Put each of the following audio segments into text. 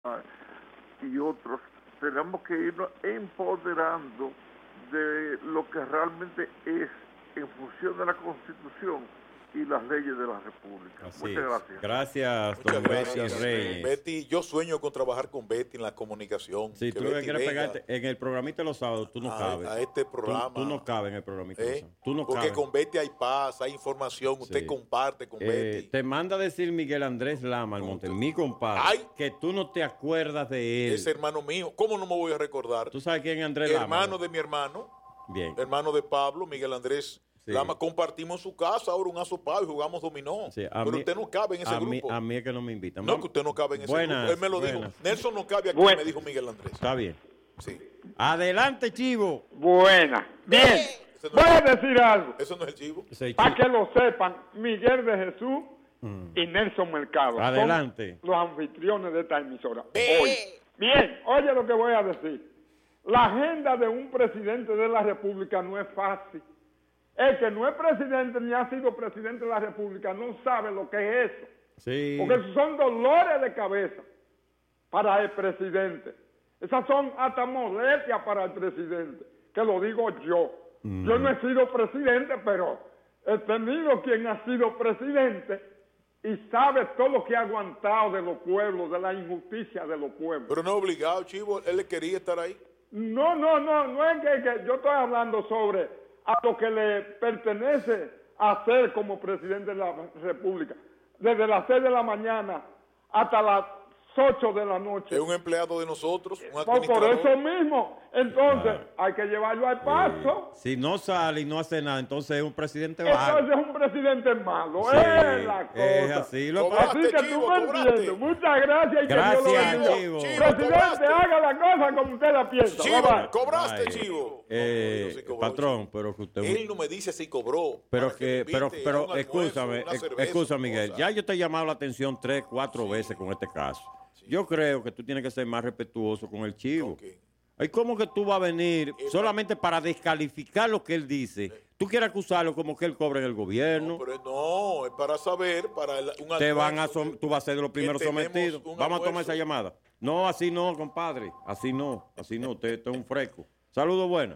y otros, tenemos que irnos empoderando de lo que realmente es en función de la Constitución y las leyes de la República. Así Muchas es. gracias. Gracias, Muchas don gracias. Betty Reyes. Betty, yo sueño con trabajar con Betty en la comunicación. Si que tú lo que Betty quieres venga pegarte en el programita de los sábados, tú no cabes. a este programa. Tú no cabes en el programita de los sábados. Tú no Porque cabes. con Betty hay paz, hay información, usted comparte con Betty. Te manda a decir Miguel Andrés Lama Almonte, mi compadre, que tú no te acuerdas de él. Es hermano mío. ¿Cómo no me voy a recordar? ¿Tú sabes quién es Andrés Lama? Hermano de mi hermano. Bien. Hermano de Pablo, Miguel Andrés Lama. Compartimos en su casa ahora un asopado y jugamos dominó. Sí, pero usted no cabe en ese grupo. A mí es que no me invitan. No, que usted no cabe en ese grupo. Él me lo dijo. Nelson no cabe aquí, me dijo Miguel Andrés. Está bien. Sí. Adelante, Chivo. Buena. Bien. Voy a decir algo. Eso no es el Chivo. Para que lo sepan, Miguel de Jesús y Nelson Mercado. Adelante. Son los anfitriones de esta emisora. Hoy. Bien, oye lo que voy a decir. La agenda de un presidente de la República no es fácil. El que no es presidente ni ha sido presidente de la República no sabe lo que es eso. Sí. Porque son dolores de cabeza para el presidente. Esas son hasta molestias para el presidente, que lo digo yo. Yo no he sido presidente, pero he tenido quien ha sido presidente y sabe todo lo que ha aguantado de los pueblos, de la injusticia de los pueblos. Pero no es obligado, Chivo, él le quería estar ahí. No es que yo estoy hablando sobre a lo que le pertenece hacer como presidente de la República. Desde las 6 de la mañana hasta las 8 de la noche. Es un empleado de nosotros, un Por administrador. eso mismo, entonces hay que llevarlo al paso. Si no sale y no hace nada, entonces es un presidente Entonces malo. es un presidente malo. Sí, es la cosa. es así. Así que tú me entiendes. Muchas gracias y Gracias, que Dios lo bendiga. Chivo. Presidente, haga la cosa como usted la piensa. Chivo, Bye, bye. cobraste, Ay, Chivo. patrón, pero que usted... Él no me dice si cobró. Pero que, me invite a pero, un almuerzo, escúchame, una cerveza, escúchame, Miguel. cosa. Ya yo te he llamado la atención 3, 4 veces con este caso. Yo creo que tú tienes que ser más respetuoso con el Chivo. ¿Y cómo que tú vas a venir solamente para descalificar lo que él dice? Tú quieres acusarlo como que él cobra en el gobierno. Pero no, es para saber, para un Te van a almuerzo tú vas a ser de los primeros tenemos sometidos. un Vamos a tomar almuerzo. esa llamada. No, así no, compadre. Así no. Usted es un fresco. Saludos, buenas.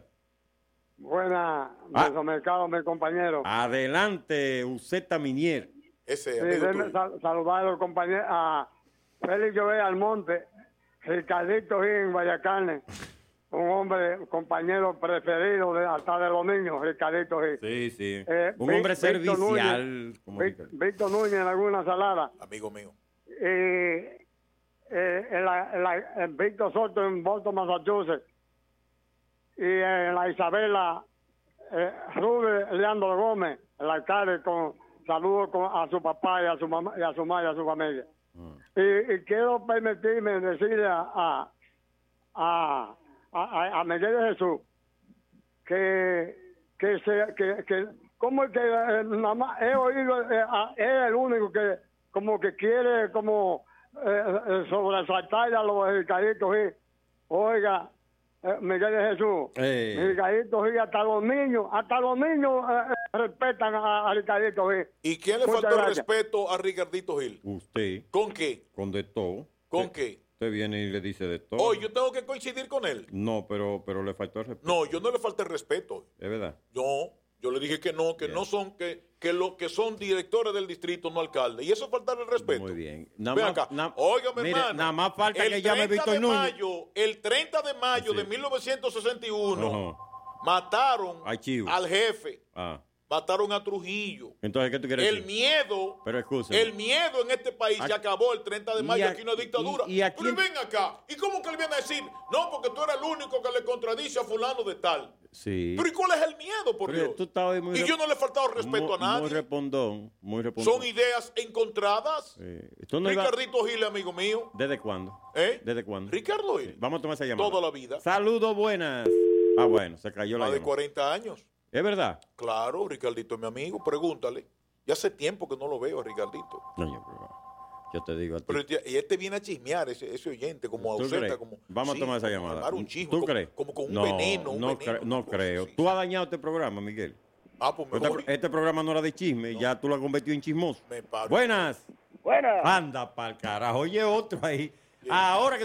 Buena, Mercado, mi compañero. Adelante, Uceta Minier. Ese Sí, amigo déjeme tuyo. saludar a los compañeros, a Félix Jové Almonte, Ricardito Gil en Guayacanes, un hombre, compañero preferido hasta de los niños, Ricardito Gil. Sí, sí. Un hombre Víctor servicial. Núñez, como Ricardo. Víctor Núñez en alguna salada. Amigo mío. En Víctor Soto en Boston, Massachusetts. Y en la Isabela, Rubén Leandro Gómez, el alcalde, con saludos a su papá y a su mamá y a su madre y a su familia. Y quiero permitirme decirle a Miguel de Jesús que como es que nada más he oído, es el único que como que quiere como sobresaltar a los Ricaditos y oiga, Miguel de Jesús, Ricaditos y hasta los niños respetan a Ricaditos y ¿Y quién le Muchas faltó el gracias. respeto a Ricardito Gil? Usted. ¿Con qué? Con de todo. ¿Con qué? Usted viene y le dice de todo. Oh, yo tengo que coincidir con él. No, pero le faltó el respeto. No, yo no le falté el respeto. Es verdad. No, yo le dije que no, que no son, que lo que son directores del distrito, no alcaldes. Y eso es faltar el respeto. Muy bien. Ven acá. Óigame, mire, hermano. nada más falta el que llame 30 Víctor de Núñez. mayo, el 30 de mayo Sí. de 1961, Ajá. mataron Ay, chivo. al jefe, Ah. mataron a Trujillo. Entonces, ¿qué tú quieres El decir? miedo, Pero escúchame. el miedo en este país se acabó el 30 de mayo, y aquí no hay dictadura. y aquí- Pero ven acá, ¿y cómo que él viene a decir? No, porque tú eres el único que le contradice a fulano de tal. Sí. Pero ¿y cuál es el miedo, por Pero Dios? tú estabas ahí muy Y yo no le he faltado respeto a Muy nadie. respondón. Muy respondón. Son ideas encontradas. Tú no ibas- Ricardito Gil, amigo mío. ¿Desde cuándo? ¿Eh? ¿Desde cuándo? Ricardo Gil. Vamos a tomar esa llamada. Toda la vida. Saludos, buenas. Ah, bueno, se cayó la Más de llamada. 40 años. ¿Es verdad? Claro, Ricardito es mi amigo. Pregúntale. Ya hace tiempo que no lo veo, Ricardito. Coño, pero yo te digo a ti. Pero y él te viene a chismear, ese oyente, como ¿Tú ausenta, crees? como... Vamos sí, a tomar esa como llamada. armar un chisme, ¿Tú como, crees? como con un No, veneno. Un no, veneno, no una cosa creo. así. Tú has dañado este programa, Miguel. Ah, pues mejor. Este programa no era de chisme, ya tú lo has convertido en chismoso. Me paro. Buenas. Buenas. Anda pa'l carajo. Oye, otro ahí. Ahora que